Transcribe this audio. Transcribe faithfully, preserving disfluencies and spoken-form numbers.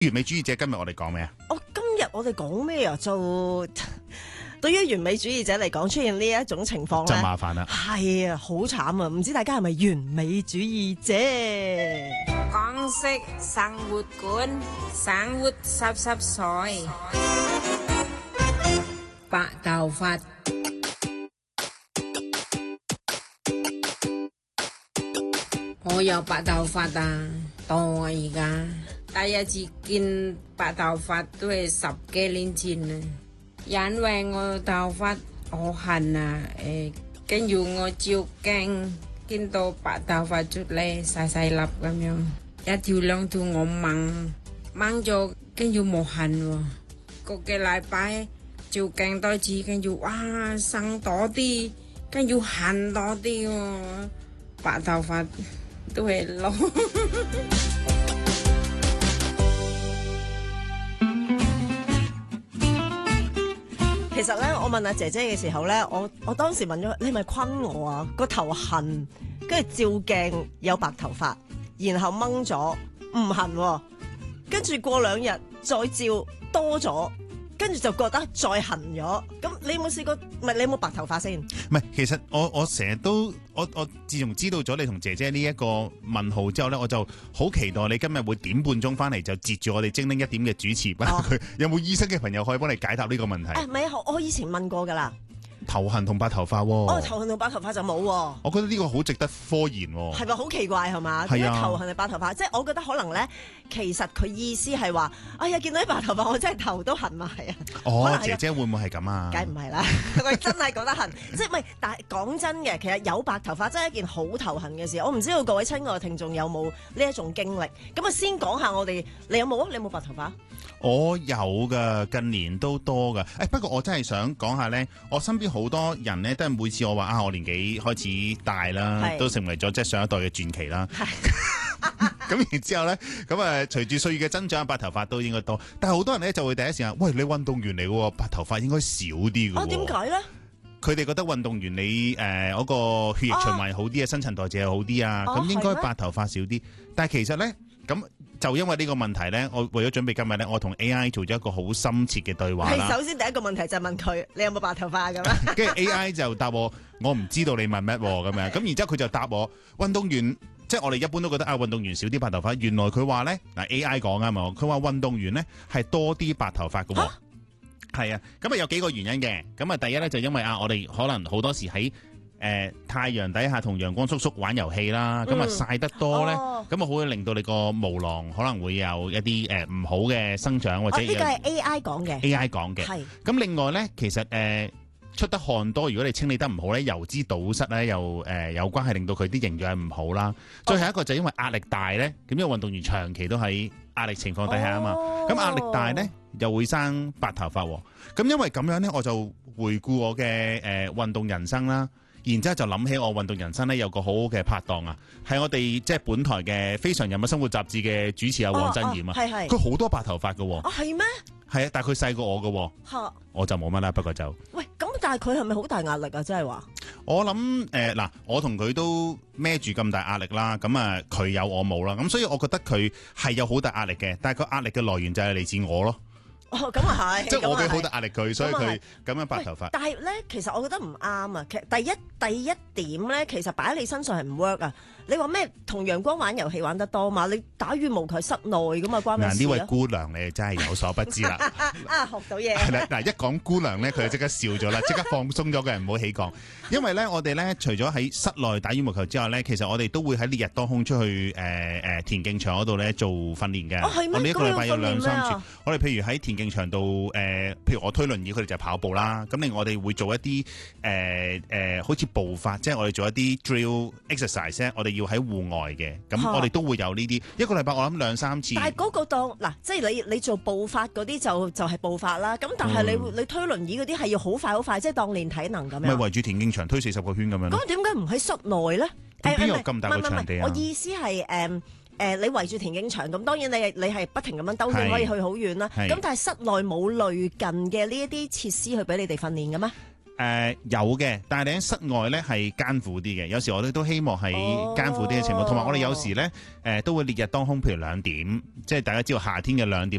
完美主義者今日我哋講咩啊？ 哦，今日我哋講咩啊？就對於完美主義者嚟講，出現呢一種情況咧， 就麻煩啦。 係啊，好慘啊！唔知大家係咪完美主義者？ 港式生活館，生活濕濕碎，白頭髮。我有白頭髮啊，多啊而家。第一次見白頭髮都係十幾年前啦，因為我頭髮好痕啊，誒，跟住我照鏡見到白頭髮出嚟細細粒咁樣，一條兩條我掹掹咗，跟住冇痕喎。個幾禮拜照鏡多次，跟住哇生多啲，跟住痕多啲喎，白頭髮都係咯。 其實咧，我問阿姐姐嘅時候咧，我我當時問咗你係咪昆我啊？個頭痕，跟住照鏡有白頭髮，然後掹咗唔痕喎，跟住過兩日再照多咗，跟住就覺得再痕咗。咁你有冇試過？唔係你有冇白頭髮先？ 唔係，其實我我成日都我我自從知道咗你同姐姐呢一個問號之後咧，我就好期待你今日會點半鐘翻嚟就截住我哋精靈一點嘅主持，問佢有冇醫生嘅朋友可以幫你解答呢個問題。 誒唔係啊，我以前問過㗎啦。 頭痕同白頭髮喎， 哦，頭痕同白頭髮就冇喎。 我覺得呢個好值得科研喎。 係咪好奇怪係嘛？ 係啊， 點解頭痕係白頭髮？即係我覺得可能咧，其實佢意思係話，哎呀，見到啲白頭髮，我真係頭都痕埋啊！ 哦，姐姐會唔會係咁啊？ 梗唔係啦，佢真係覺得痕，即係唔係？但係講真嘅，其實有白頭髮真係一件好頭痕嘅事。我唔知道各位親愛嘅聽眾有冇呢一種經歷？咁啊，先講下我哋，你有冇啊？你有冇白頭髮？ 我有噶，近年都多噶。誒，不過我真係想講下咧，我身邊好多人咧，都係每次我話啊，我年紀開始大啦，都成為咗即係上一代嘅傳奇啦。咁然之後咧，咁啊，隨住歲月嘅增長，白頭髮都應該多。但係好多人咧就會第一時間，喂，你運動員嚟嘅，白頭髮應該少啲嘅。 啊，點解咧？ 佢哋覺得運動員你誒嗰、呃那個血液循環好啲啊，新陳代謝好啲啊，咁、哦、應該白頭髮少啲。但係其實咧，咁就因為呢個問題咧，我為咗準備今日咧，我同 A I 做咗一個好深切嘅對話啦。 首先第一個問題就係問佢，你有冇白頭髮咁啊？ 跟住 A I 就答我，我唔知道你問乜咁樣。咁然之後佢就答我，運動員即係我哋一般都覺得啊，運動員少啲白頭髮。原來佢話咧嗱 A I 講啊嘛，佢話運動員咧係多啲白頭髮嘅喎。係啊，咁啊有幾個原因嘅。咁啊第一咧就因為啊，我哋可能好多時喺誒、呃、太陽底下同陽光叔叔玩遊戲啦，咁啊曬得多咧，咁啊好會令到你個毛囊可能會有一啲誒唔好嘅生長或者。呢個係 A I 講嘅。A I 講嘅。係。咁另外咧，其實誒、呃、出得汗多，如果你清理得唔好咧，油脂堵塞咧，又誒、呃、有關係令到佢啲營養係唔好啦。最後一個就因為壓力大咧，咁因為運動員長期都喺壓力情況底下啊嘛，咁、哦、壓力大咧又會生白頭髮喎。咁因為咁樣咧，我就回顧我嘅誒、呃、運動人生啦，然之後就諗起我運動人生咧有個好好嘅拍檔啊，係我哋即係本台嘅《非常人物生活雜誌》嘅主持啊，黃真賢啊，係係，佢好多白頭髮㗎喎。 哦，係咩？係啊，但係佢細過我㗎喎。嚇，我就冇乜啦，不過就喂，咁但係佢係咪好大壓力啊？即係話我諗誒嗱，我同佢都孭住咁大壓力啦，咁啊佢有我冇啦，咁所以我覺得佢係有好大壓力嘅，但係個壓力嘅來源就係嚟自我咯。哦， 咁啊係， 即係我俾好大壓力佢，所以佢咁樣白頭髮。 但係咧，其實我覺得唔啱啊。其實第一第一點咧，其實擺喺你身上係唔 work 啊。你話咩同陽光玩遊戲玩得多嘛？你打羽毛球室內㗎嘛，關咩事啊？ 嗱，呢位姑娘你真係有所不知啦。 啊，學到嘢。 係啦，嗱，一講姑娘咧，佢就即刻笑咗啦，即刻放鬆咗嘅人唔好起降。因為咧，我哋咧除咗喺室內打羽毛球之外咧，其實我哋都會喺烈日當空出去誒誒、呃、田徑場嗰度咧做訓練嘅。哦，係咩？我哋一個禮拜有兩三次。我哋譬如喺田徑場度誒、呃，譬如我推輪椅，佢哋就跑步啦。咁另外我哋會做一啲誒誒，好似步法，即係我哋做一啲 drill exercise 咧，我哋要喺戶外嘅。咁我哋都會有呢啲一個禮拜，我諗兩三次。但係嗰個當嗱，即係你你做步法嗰啲就就係、是、步法啦。咁但係你、嗯、你推輪椅嗰啲係要好快好快，即係當練體能咁樣。咪圍住田徑場推四十個圈咁樣。咁點解唔喺室內咧？邊有咁大個場地啊？我意思係誒。誒，你圍住田徑場咁，當然你係你係不停咁樣兜圈，可以去好遠啦。咁但係室內冇類近嘅呢一啲設施去俾你哋訓練嘅咩？ 誒有嘅，但係你喺室外咧係艱苦啲嘅。有時我哋都希望係艱苦啲嘅情況，同埋、 哦我哋有時咧誒、呃、都會烈日當空，譬如兩點，即係大家知道夏天嘅兩點